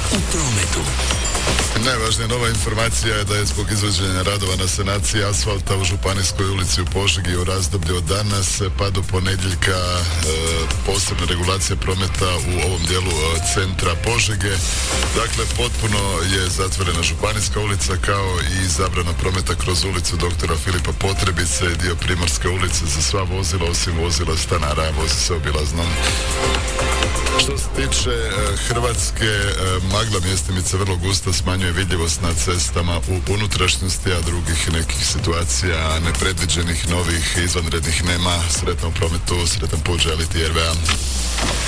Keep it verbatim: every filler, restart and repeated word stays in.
u prometu. Najvažnija nova informacija je da je zbog izvođenja radova na sanaciji asfalta u Županijskoj ulici u Požegi u razdoblju od danas pa do ponedjeljka e, posebna regulacija prometa u ovom dijelu e, centra Požege. Dakle, potpuno je zatvorena Županijska ulica kao i zabrana prometa kroz ulicu doktora Filipa Potrebice i dio Primorske ulice za sva vozila osim vozila stanara, vozi se obilaznom. Što se tiče e, Hrvatske, e, magla mjestimica vrlo gusta, smanjuje vidljivost na cestama u unutrašnjosti, a drugih nekih situacija nepredviđenih, novih, izvanrednih nema. Sretno u prometu, sretan put želi ti R V A.